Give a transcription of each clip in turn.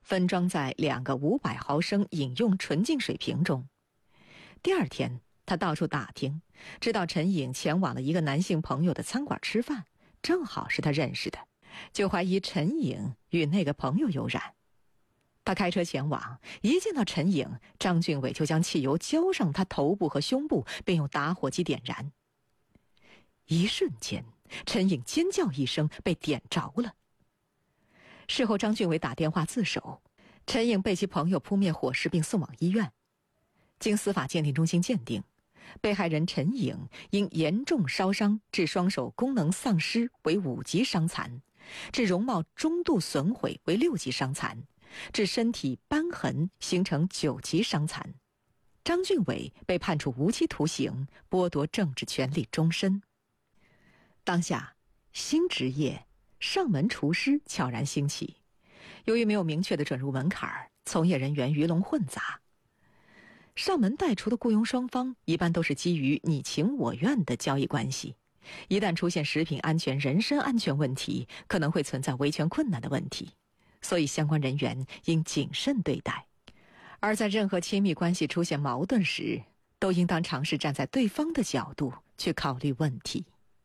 分装在2个500毫升饮用纯净水瓶中。第二天，他到处打听，知道陈颖前往了一个男性朋友的餐馆吃饭，正好是他认识的，就怀疑陈颖与那个朋友有染。他开车前往，一见到陈颖，张俊伟就将汽油浇上他头部和胸部，并用打火机点燃。一瞬间，陈颖尖叫一声，被点着了。事后张俊伟打电话自首，陈颖被其朋友扑灭火势并送往医院。经司法鉴定中心鉴定，被害人陈颖因严重烧伤致双手功能丧失为5级伤残，致容貌中度损毁为6级伤残，致身体瘢痕形成9级伤残。张俊伟被判处无期徒刑，剥夺政治权利终身。当下，新职业上门厨师悄然兴起，由于没有明确的准入门槛，从业人员鱼龙混杂。上门代厨的雇佣双方一般都是基于你情我愿的交易关系，一旦出现食品安全、人身安全问题，可能会存在维权困难的问题，所以相关人员应谨慎对待。而在任何亲密关系出现矛盾时，都应当尝试站在对方的角度去考虑问题。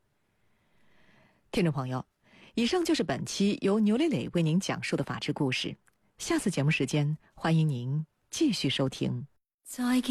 听众朋友，以上就是本期由牛磊磊为您讲述的法治故事。下次节目时间，欢迎您继续收听。再见。